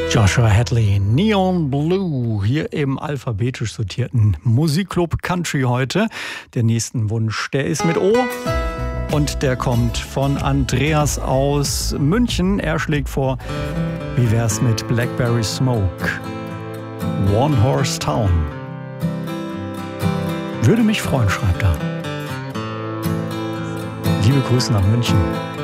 Joshua Hadley, Neon Blue, hier im alphabetisch sortierten Musikclub Country heute. Der nächste Wunsch, der ist mit O und der kommt von Andreas aus München. Er schlägt vor, wie wär's mit Blackberry Smoke, One Horse Town. Würde mich freuen, schreibt er. Liebe Grüße nach München.